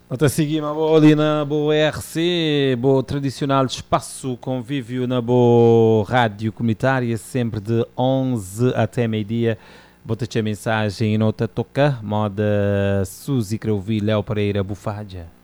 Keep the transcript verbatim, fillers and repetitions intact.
Nós seguimos ali na boa R C, boa tradicional espaço convívio na boa rádio comunitária, sempre de onze até meio-dia. Bota-te a mensagem e nota toca, moda Suzy Creuvi, Léo Pereira, Bufadia.